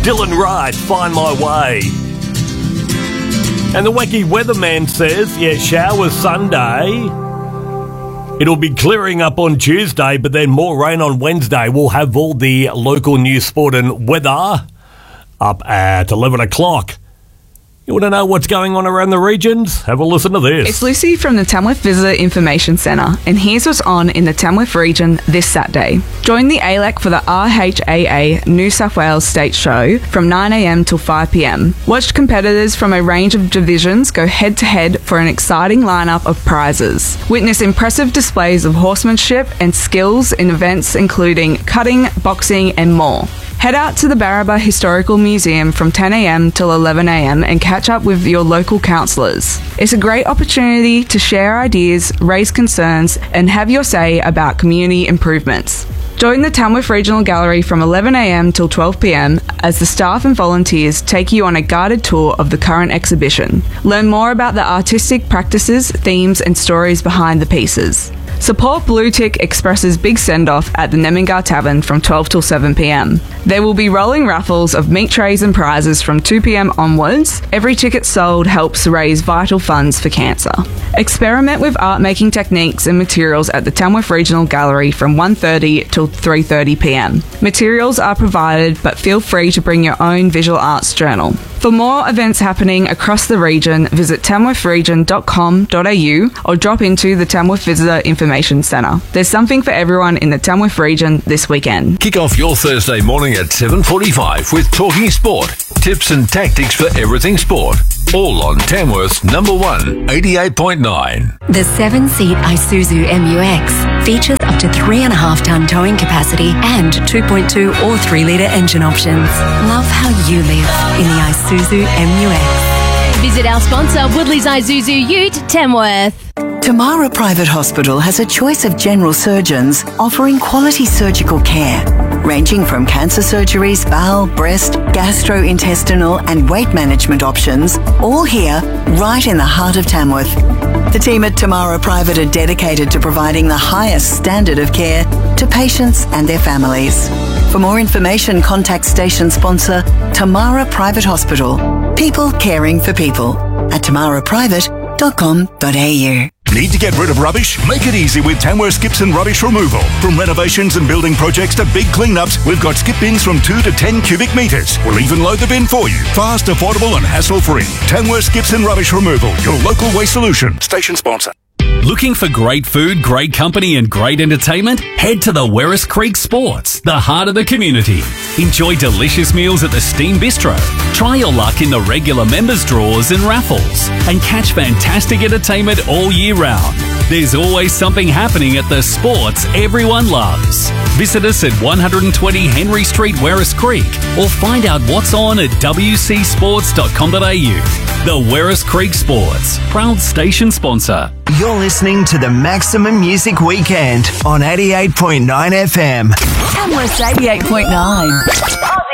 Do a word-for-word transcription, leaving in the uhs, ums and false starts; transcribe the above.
Dylan Wright, Find My Way. And the wacky weatherman says, yeah, showers Sunday. It'll be clearing up on Tuesday, but then more rain on Wednesday. We'll have all the local news, sport and weather up at eleven o'clock. You want to know what's going on around the regions? Have a listen to this. It's Lucy from the Tamworth Visitor Information Centre, and here's what's on in the Tamworth region this Saturday. Join the A L E C for the R H A A New South Wales State Show from nine a m till five p m. Watch competitors from a range of divisions go head-to-head for an exciting lineup of prizes. Witness impressive displays of horsemanship and skills in events including cutting, boxing and more. Head out to the Barraba Historical Museum from ten a m till eleven a m and catch up with your local councillors. It's a great opportunity to share ideas, raise concerns, and have your say about community improvements. Join the Tamworth Regional Gallery from eleven a m till twelve p m as the staff and volunteers take you on a guided tour of the current exhibition. Learn more about the artistic practices, themes, and stories behind the pieces. Support Blue Tick Express's big send-off at the Nemingar Tavern from twelve till seven p m. There will be rolling raffles of meat trays and prizes from two p m onwards. Every ticket sold helps raise vital funds for cancer. Experiment with art-making techniques and materials at the Tamworth Regional Gallery from one thirty till three thirty p m. Materials are provided, but feel free to bring your own visual arts journal. For more events happening across the region, visit tamworth region dot com dot a u or drop into the Tamworth Visitor Information Centre. There's something for everyone in the Tamworth region this weekend. Kick off your Thursday morning at seven forty-five with Talking Sport. Tips and tactics for everything sport. All on Tamworth's number one, eighty-eight point nine. The seven-seat Isuzu M U X features up to three and a half ton towing capacity and two point two or three litre engine options. Love how you live in the Isuzu M U X. Visit our sponsor, Woodley's Isuzu Ute, Tamworth. Tamara Private Hospital has a choice of general surgeons offering quality surgical care, ranging from cancer surgeries, bowel, breast, gastrointestinal and weight management options, all here right in the heart of Tamworth. The team at Tamara Private are dedicated to providing the highest standard of care to patients and their families. For more information, contact station sponsor Tamara Private Hospital. People caring for people at tamara private dot com dot a u. Need to get rid of rubbish? Make it easy with Tamworth Skips and Rubbish Removal. From renovations and building projects to big cleanups, we've got skip bins from two to ten cubic metres. We'll even load the bin for you. Fast, affordable and hassle-free. Tamworth Skips and Rubbish Removal, your local waste solution. Station sponsor. Looking for great food, great company and great entertainment? Head to the Werris Creek Sports, the heart of the community. Enjoy delicious meals at the Steam Bistro. Try your luck in the regular members draws and raffles. And catch fantastic entertainment all year round. There's always something happening at the sports everyone loves. Visit us at one twenty Henry Street, Werris Creek, or find out what's on at w c sports dot com dot a u. The Werris Creek Sports, proud station sponsor. You're listening to the Maximum Music Weekend on eighty-eight point nine F M. Tamworth's eighty-eight point nine.